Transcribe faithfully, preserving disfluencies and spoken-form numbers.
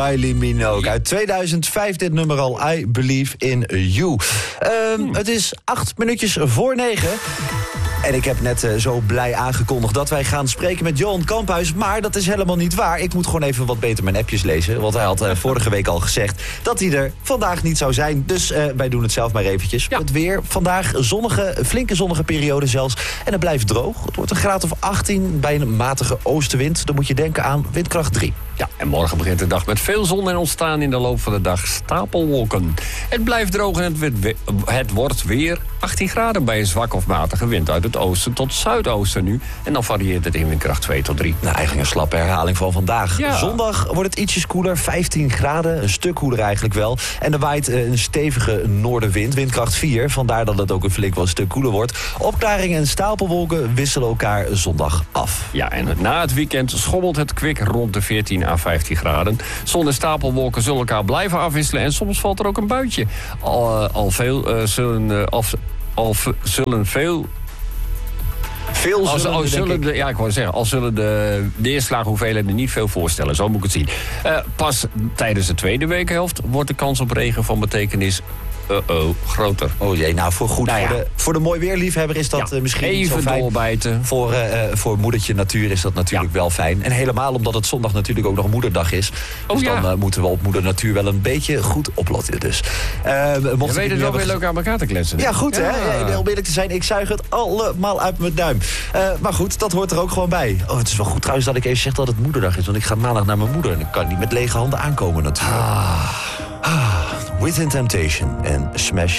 Kylie Minogue. Uit tweeduizend vijf dit nummer al, I Believe in You. Um, hmm. Het is acht minuutjes voor negen. En ik heb net uh, zo blij aangekondigd dat wij gaan spreken met Johan Kamphuis. Maar dat is helemaal niet waar. Ik moet gewoon even wat beter mijn appjes lezen. Want hij had uh, vorige week al gezegd dat hij er vandaag niet zou zijn. Dus uh, wij doen het zelf maar eventjes. Ja. Het weer vandaag zonnige, flinke zonnige periode zelfs. En het blijft droog. Het wordt een graad of achttien bij een matige oostenwind. Dan moet je denken aan windkracht drie. Ja, en morgen begint de dag met veel zon en ontstaan in de loop van de dag stapelwolken. Het blijft droog en het, we- het wordt weer achttien graden bij een zwak of matige wind uit het oosten tot zuidoosten nu. En dan varieert het in windkracht twee tot drie. Nou, eigenlijk een slappe herhaling van vandaag. Ja. Zondag wordt het ietsjes koeler, vijftien graden. Een stuk koeler eigenlijk wel. En er waait een stevige noordenwind, windkracht vier. Vandaar dat het ook een flink wel een stuk koeler wordt. Opklaringen en stapelwolken wisselen elkaar zondag af. Ja, en na het weekend schommelt het kwik rond de veertien à vijftien graden. Zon en stapelwolken zullen elkaar blijven afwisselen en soms valt er ook een buitje. Al, uh, al veel uh, zullen, uh, al, al v- zullen veel... Veel Als, zullen, als denk zullen ik. de, ja, ik wou zeggen, al zullen de neerslaghoeveelheden niet veel voorstellen. Zo moet ik het zien. Uh, pas tijdens de tweede weekhelft wordt de kans op regen van betekenis uh-oh, groter. Oh jee, nou voor goed. Nou ja. voor, de, voor de mooi weerliefhebber is dat Ja, uh, misschien niet zo even fijn. doorbijten. Voor, uh, voor moedertje natuur is dat natuurlijk Ja. wel fijn. En helemaal omdat het zondag natuurlijk ook nog moederdag is. Oh, dus dan ja. uh, moeten we op moeder natuur wel een beetje goed opletten. Dus. Uh, Je weet het wel hebben weer ge- leuk aan elkaar te kletsen. Ja, goed Ja. hè. Ja, om eerlijk te zijn, ik zuig het allemaal uit mijn duim. Uh, maar goed, dat hoort er ook gewoon bij. Oh, het is wel goed trouwens dat ik even zeg dat het moederdag is. Want ik ga maandag naar mijn moeder en ik kan niet met lege handen aankomen natuurlijk. Ah. Ah. Within Temptation en Smash